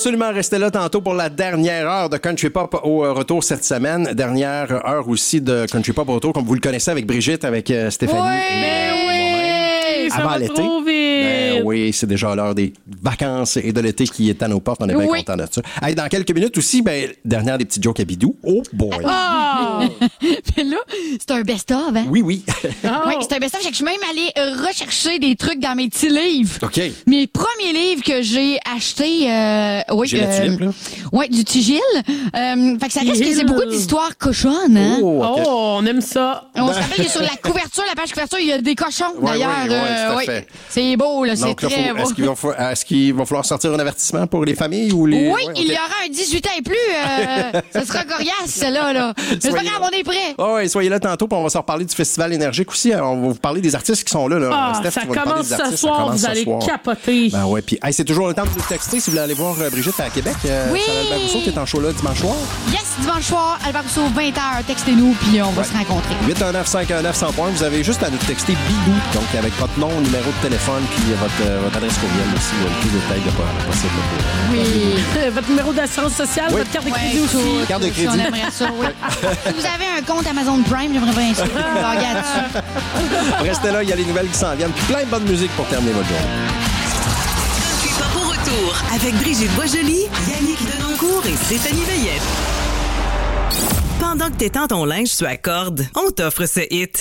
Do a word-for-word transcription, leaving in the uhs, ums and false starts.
absolument rester là tantôt pour la dernière heure de Country Pop au retour cette semaine. Dernière heure aussi de Country Pop au retour, comme vous le connaissez avec Brigitte, avec euh, Stéphanie. Oui, et, mais euh, oui, ça avant va l'été. trop vite. Ben oui, c'est déjà l'heure des vacances et de l'été qui est à nos portes. On est bien Oui. contents de ça. Hey, dans quelques minutes aussi, ben, dernière des petits jokes à bidou. Oh boy. Oh! Mais là, c'est un best-of, hein? Oui, oui. Oh. Oui, c'est un best-of. Je suis même allée euh, rechercher des trucs dans mes petits livres. OK. Mes premiers livres que j'ai achetés, euh, oui, J'ai la tulipe, là. ouais, du Tigil. Euh, fait que ça reste que c'est Tigil. beaucoup d'histoires cochonnes, hein? Oh, OK. Oh, on aime ça. On se rappelle que sur la couverture, la page couverture, il y a des cochons, Ouais, d'ailleurs. ouais, ouais, euh, tout à oui. fait. C'est beau, là, c'est Donc, là, très faut- beau. est-ce qu'il va, fa- est-ce qu'il va falloir sortir un avertissement pour les familles ou les. Oui, Ouais, il OK. y aura un dix-huit ans et plus. Euh, ce sera coriace, celle-là. Là. Mais c'est pas Soyez grave, là. on est prêts. Oh, ouais, soyez là tantôt, puis on va se reparler du Festival énergique aussi. On va vous parler des artistes qui sont là. là. Ah, Steph, ça tu vas nous parler commence des ce artistes. soir, Ça commence vous ce allez soir. capoter. Ben ouais, puis hey, c'est toujours le temps de nous texter si vous voulez aller voir euh, Brigitte à Québec. Euh, Oui. Chantal Barousseau qui est en show là dimanche soir. Yes, dimanche soir, Albert Rousseau, vingt heures. Textez-nous, puis on va se rencontrer. huit un neuf cinq un neuf cent points. Vous avez juste à nous texter Bidou, donc avec votre nom, numéro de téléphone, puis votre, euh, votre adresse courriel aussi. Il y a plus de détails de pas possible. Pour... Oui. Euh, Votre numéro d'assurance sociale, Oui. votre carte de Ouais, crédit aussi. tout. Carte de Si on crédit. aimerait ça, oui. Si vous avez un compte Amazon Prime, j'aimerais bien ça. Alors, regarde ça. Restez là, il y a les nouvelles qui s'en viennent, puis plein de bonne musique pour terminer votre journée. Country Pop au retour avec Brigitte Boisjoli, Yannick Denoncourt et Stéphanie Veillette. Pendant que t'étends ton linge sur la corde, on t'offre ce hit.